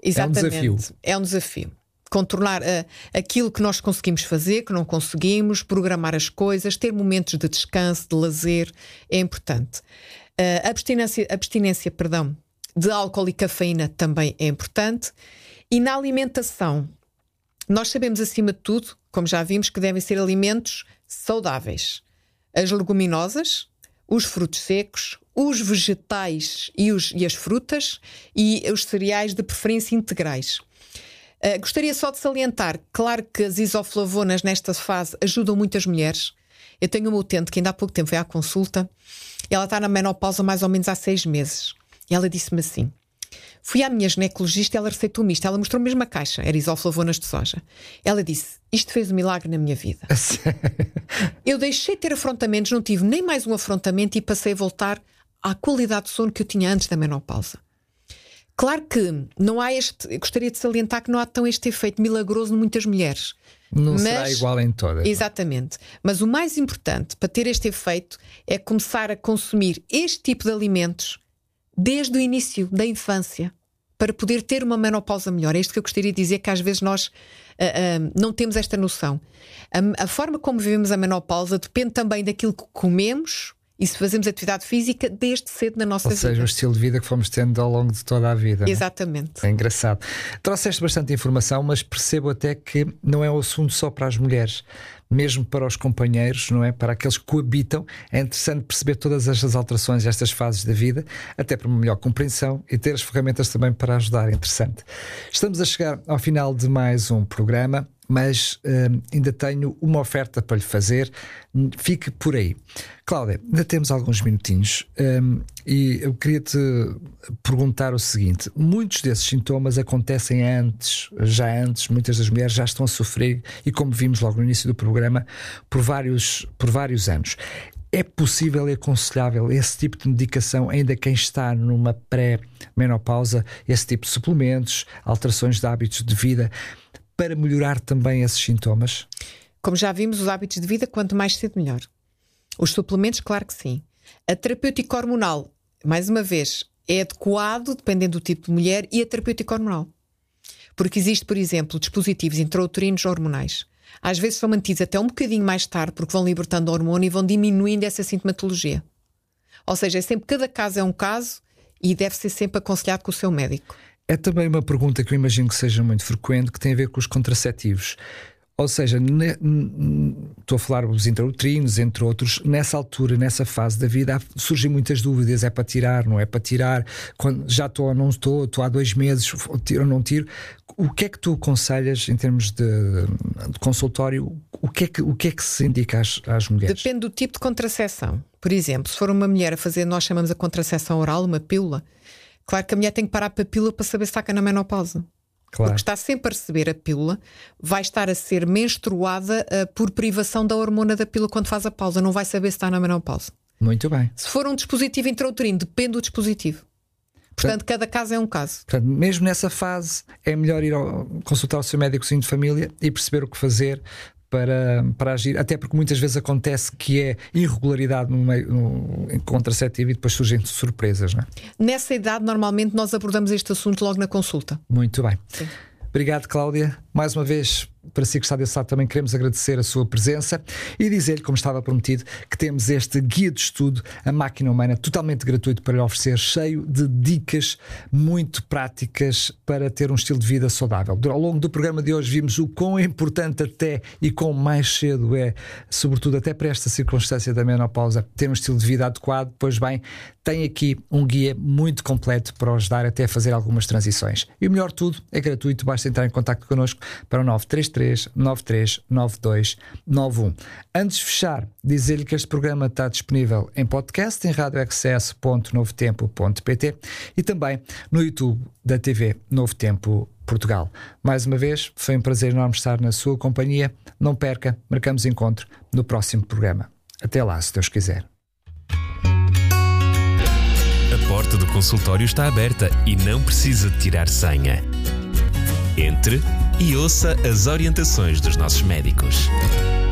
Exatamente. É um desafio. Contornar aquilo que nós conseguimos fazer, que não conseguimos, programar as coisas, ter momentos de descanso, de lazer, é importante. A abstinência de álcool e cafeína também é importante. E na alimentação, nós sabemos acima de tudo, como já vimos, que devem ser alimentos saudáveis. As leguminosas, os frutos secos, os vegetais e as frutas e os cereais, de preferência integrais. Gostaria só de salientar, claro que as isoflavonas nesta fase ajudam muitas mulheres. Eu tenho uma utente que ainda há pouco tempo veio à consulta. Ela está na menopausa mais ou menos há 6 meses. E ela disse-me assim: fui à minha ginecologista e ela receitou-me isto. Ela mostrou mesmo a caixa, era isoflavonas de soja. Ela disse: isto fez um milagre na minha vida. Eu deixei de ter afrontamentos, não tive nem mais um afrontamento e passei a voltar à qualidade de sono que eu tinha antes da menopausa. Claro que não há gostaria de salientar que não há tão este efeito milagroso em muitas mulheres. Não será igual em todas. Exatamente. Mas o mais importante para ter este efeito é começar a consumir este tipo de alimentos desde o início da infância, para poder ter uma menopausa melhor. É isto que eu gostaria de dizer, que às vezes nós não temos esta noção. A forma como vivemos a menopausa depende também daquilo que comemos e se fazemos atividade física desde cedo na nossa vida. Ou seja, o estilo de vida que fomos tendo ao longo de toda a vida. Exatamente. É engraçado. Trouxeste bastante informação, mas percebo até que não é um assunto só para as mulheres. Mesmo para os companheiros, não é? Para aqueles que coabitam, é interessante perceber todas estas alterações, estas fases da vida, até para uma melhor compreensão e ter as ferramentas também para ajudar. Interessante. Estamos a chegar ao final de mais um programa, mas ainda tenho uma oferta para lhe fazer. Fique por aí. Cláudia, ainda temos alguns minutinhos e eu queria te perguntar o seguinte: muitos desses sintomas acontecem já antes, muitas das mulheres já estão a sofrer, e como vimos logo no início do programa, por vários anos. É possível e aconselhável esse tipo de medicação, ainda quem está numa pré-menopausa, esse tipo de suplementos, alterações de hábitos de vida, para melhorar também esses sintomas? Como já vimos, os hábitos de vida, quanto mais cedo melhor. Os suplementos, claro que sim. A terapêutica hormonal, mais uma vez, é adequado dependendo do tipo de mulher, e a terapêutica hormonal. Porque existe, por exemplo, dispositivos intrauterinos hormonais. Às vezes são mantidos até um bocadinho mais tarde, porque vão libertando o hormônio e vão diminuindo essa sintomatologia. Ou seja, cada caso é um caso e deve ser sempre aconselhado com o seu médico. É também uma pergunta que eu imagino que seja muito frequente, que tem a ver com os contraceptivos. Ou seja, estou a falar dos intrauterinos, entre outros. Nessa altura, nessa fase da vida, surgem muitas dúvidas: é para tirar, não é para tirar? Quando já estou ou não estou há 2 meses, tiro ou não tiro? O que é que tu aconselhas em termos de consultório? O que é que se indica às mulheres? Depende do tipo de contracepção. Por exemplo, se for uma mulher a fazer, nós chamamos a contracepção oral, uma pílula, claro que a mulher tem que parar para a pílula para saber se está na menopausa. Claro. Porque está sempre a receber a pílula, vai estar a ser menstruada por privação da hormona da pílula quando faz a pausa. Não vai saber se está na menopausa. Muito bem. Se for um dispositivo intrauterino, depende do dispositivo. Portanto, cada caso é um caso. Portanto, mesmo nessa fase, é melhor ir consultar o seu médicozinho de família e perceber o que fazer para agir, até porque muitas vezes acontece que é irregularidade no contraceptivo e depois surgem surpresas, não é? Nessa idade, normalmente, nós abordamos este assunto logo na consulta. Muito bem. Sim. Obrigado, Cláudia. Mais uma vez, para si que está desse lado, também queremos agradecer a sua presença e dizer-lhe, como estava prometido, que temos este guia de estudo, A Máquina Humana, totalmente gratuito para lhe oferecer, cheio de dicas muito práticas para ter um estilo de vida saudável. Ao longo do programa de hoje vimos o quão importante até e quão mais cedo é, sobretudo até para esta circunstância da menopausa, ter um estilo de vida adequado. Pois bem, tem aqui um guia muito completo para ajudar até a fazer algumas transições. E o melhor de tudo, é gratuito, basta entrar em contacto connosco para o 933 93 92 91. Antes de fechar, dizer-lhe que este programa está disponível em podcast, em radioexcesso.novotempo.pt e também no YouTube da TV Novo Tempo Portugal. Mais uma vez, foi um prazer enorme estar na sua companhia. Não perca, marcamos encontro no próximo programa. Até lá, se Deus quiser. A porta do consultório está aberta e não precisa de tirar senha. Entre e ouça as orientações dos nossos médicos.